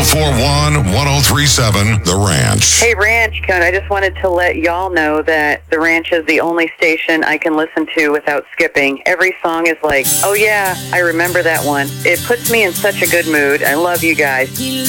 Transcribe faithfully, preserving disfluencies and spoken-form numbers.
four one, one oh three seven, The Ranch. Hey, Ranch Code, I just wanted to let y'all know that The Ranch is the only station I can listen to without skipping. Every song is like, oh yeah, I remember that one. It puts me in such a good mood. I love you guys.